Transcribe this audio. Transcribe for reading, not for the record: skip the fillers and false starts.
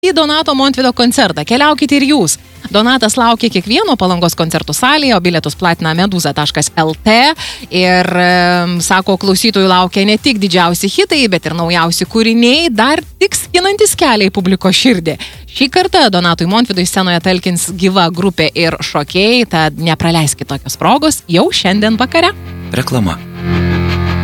į Donato Montvydo koncertą. Keliaukite ir jūs. Donatas laukia kiekvieno Palangos koncertų salėje, o bilietus platina meduza.lt ir sako, klausytojų laukia ne tik didžiausi hitai, bet ir naujausi kūriniai, dar tik skinantis kelią į publiko širdį. Šį kartą Donatui Montvydui scenoje talkins gyva grupė ir šokėjai, tad nepraleiskite tokios progos jau šiandien vakare. Reklama.